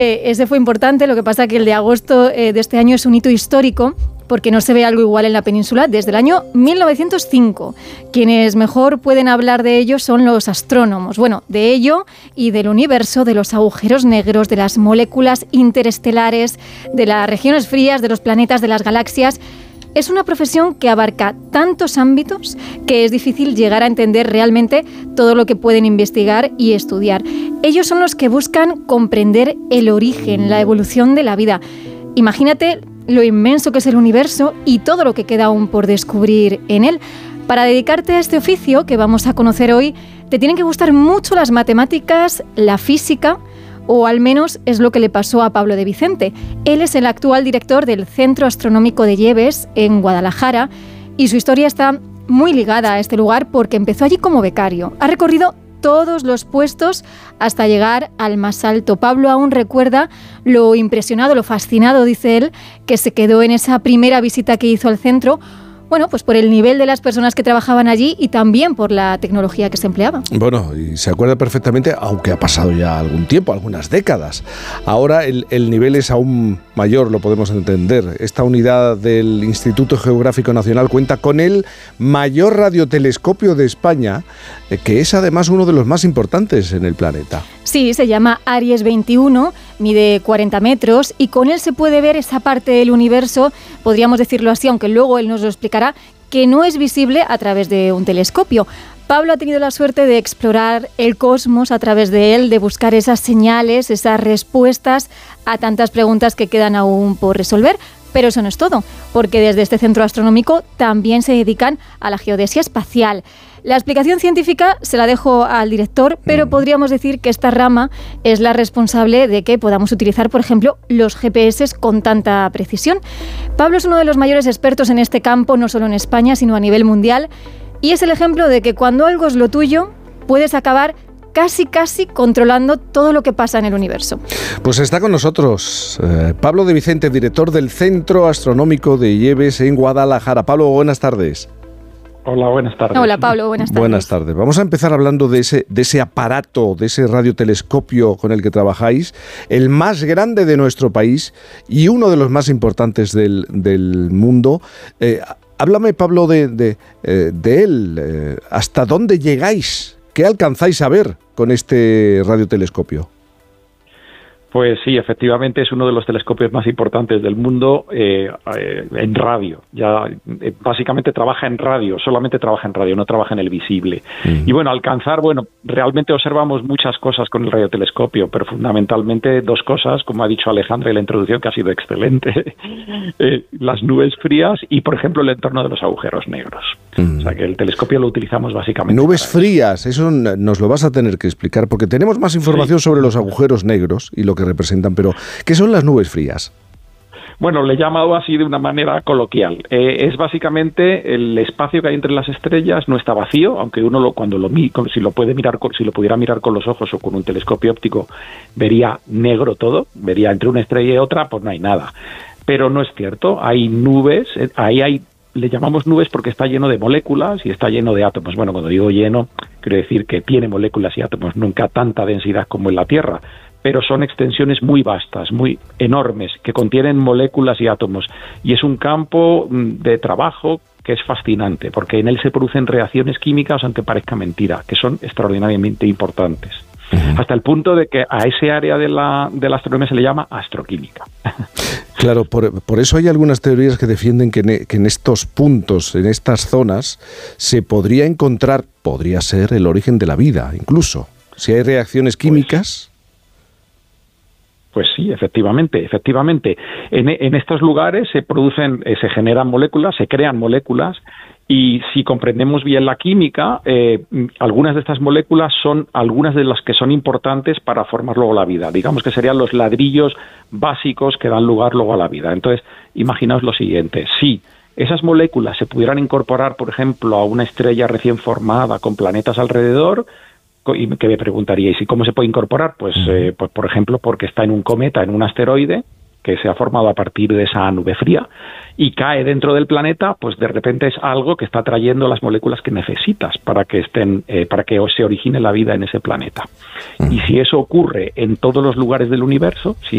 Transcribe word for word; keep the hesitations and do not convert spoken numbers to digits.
Eh, ese fue importante, lo que pasa que el de agosto eh, de este año es un hito histórico porque no se ve algo igual en la península desde el año mil novecientos cinco. Quienes mejor pueden hablar de ello son los astrónomos. Bueno, de ello y del universo, de los agujeros negros, de las moléculas interestelares, de las regiones frías, de los planetas, de las galaxias. Es una profesión que abarca tantos ámbitos que es difícil llegar a entender realmente todo lo que pueden investigar y estudiar. Ellos son los que buscan comprender el origen, la evolución de la vida. Imagínate lo inmenso que es el universo y todo lo que queda aún por descubrir en él. Para dedicarte a este oficio que vamos a conocer hoy, te tienen que gustar mucho las matemáticas, la física, o al menos es lo que le pasó a Pablo de Vicente. Él es el actual director del Centro Astronómico de Lleves, en Guadalajara, y su historia está muy ligada a este lugar porque empezó allí como becario. Ha recorrido todos los puestos hasta llegar al más alto. Pablo aún recuerda lo impresionado, lo fascinado, dice él, que se quedó en esa primera visita que hizo al centro. Bueno, pues por el nivel de las personas que trabajaban allí y también por la tecnología que se empleaba. Bueno, y se acuerda perfectamente, aunque ha pasado ya algún tiempo, algunas décadas. Ahora el, el nivel es aún mayor, lo podemos entender. Esta unidad del Instituto Geográfico Nacional cuenta con el mayor radiotelescopio de España, eh, que es además uno de los más importantes en el planeta. Sí, se llama Aries veintiuno, mide cuarenta metros y con él se puede ver esa parte del universo, podríamos decirlo así, aunque luego él nos lo explicará, que no es visible a través de un telescopio. Pablo ha tenido la suerte de explorar el cosmos a través de él, de buscar esas señales, esas respuestas a tantas preguntas que quedan aún por resolver. Pero eso no es todo, porque desde este centro astronómico también se dedican a la geodesia espacial. La explicación científica se la dejo al director, pero podríamos decir que esta rama es la responsable de que podamos utilizar, por ejemplo, los G P S con tanta precisión. Pablo es uno de los mayores expertos en este campo, no solo en España, sino a nivel mundial, y es el ejemplo de que cuando algo es lo tuyo, puedes acabar casi, casi controlando todo lo que pasa en el universo. Pues está con nosotros eh, Pablo de Vicente, director del Centro Astronómico de Lleves en Guadalajara. Pablo, buenas tardes. Hola, buenas tardes. Hola, Pablo, buenas tardes. Buenas tardes. Vamos a empezar hablando de ese, de ese aparato, de ese radiotelescopio con el que trabajáis, el más grande de nuestro país y uno de los más importantes del, del mundo. Eh, háblame, Pablo, de, de, eh, de él. Eh, ¿Hasta dónde llegáis? ¿Qué alcanzáis a ver con este radiotelescopio? Pues sí, efectivamente es uno de los telescopios más importantes del mundo eh, eh, en radio. Ya eh, básicamente trabaja en radio, solamente trabaja en radio, no trabaja en el visible. Mm. Y bueno, alcanzar, bueno, realmente observamos muchas cosas con el radiotelescopio, pero fundamentalmente dos cosas, como ha dicho Alejandra en la introducción, que ha sido excelente. eh, las nubes frías y, por ejemplo, el entorno de los agujeros negros. Mm. O sea, que el telescopio lo utilizamos básicamente. Nubes frías, eso nos lo vas a tener que explicar, porque tenemos más información sí. sobre los agujeros negros y lo que representan, pero ¿qué son las nubes frías? Bueno, le he llamado así de una manera coloquial. Eh, es básicamente el espacio que hay entre las estrellas no está vacío, aunque uno lo, cuando lo mi, si lo puede mirar, si lo pudiera mirar con los ojos o con un telescopio óptico, vería negro todo, vería entre una estrella y otra, pues no hay nada. Pero no es cierto, hay nubes, eh, ahí hay le llamamos nubes porque está lleno de moléculas y está lleno de átomos. Bueno, cuando digo lleno, quiero decir que tiene moléculas y átomos, nunca tanta densidad como en la Tierra, pero son extensiones muy vastas, muy enormes, que contienen moléculas y átomos. Y es un campo de trabajo que es fascinante, porque en él se producen reacciones químicas, aunque parezca mentira, que son extraordinariamente importantes. Uh-huh. Hasta el punto de que a ese área de la, de la astronomía se le llama astroquímica. Claro, por, por eso hay algunas teorías que defienden que en, que en estos puntos, en estas zonas, se podría encontrar, podría ser el origen de la vida, incluso. Si hay reacciones químicas... Pues, pues sí, efectivamente, efectivamente. En, en estos lugares se producen, eh, se generan moléculas, se crean moléculas, y si comprendemos bien la química, eh, algunas de estas moléculas son algunas de las que son importantes para formar luego la vida. Digamos que serían los ladrillos básicos que dan lugar luego a la vida. Entonces, imaginaos lo siguiente, si esas moléculas se pudieran incorporar, por ejemplo, a una estrella recién formada con planetas alrededor, y que me preguntaríais, ¿y cómo se puede incorporar? Pues, eh, pues, por ejemplo, porque está en un cometa, en un asteroide, que se ha formado a partir de esa nube fría, y cae dentro del planeta, pues de repente es algo que está trayendo las moléculas que necesitas para que estén, eh, para que se origine la vida en ese planeta. Uh-huh. Y si eso ocurre en todos los lugares del universo, si